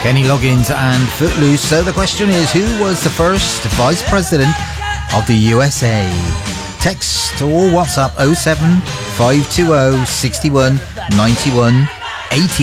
Kenny Loggins and Footloose. So the question is, who was the first Vice President of the USA? Text or WhatsApp 07 520 61 91 81.